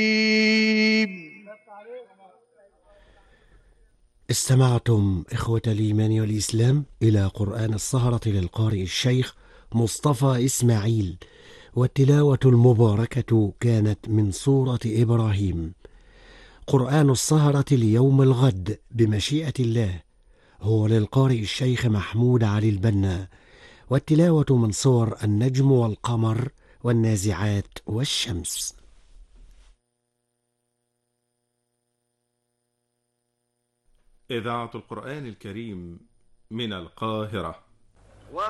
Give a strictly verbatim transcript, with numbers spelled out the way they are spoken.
استمعتم إخوة الإيمان والإسلام إلى قرآن السهرة للقارئ الشيخ مصطفى إسماعيل، والتلاوة المباركة كانت من سورة إبراهيم. قرآن السهرة ليوم الغد بمشيئة الله هو للقارئ الشيخ محمود علي البنا، والتلاوة من سور النجم والقمر والنازعات والشمس. إذاعة القرآن الكريم من القاهرة.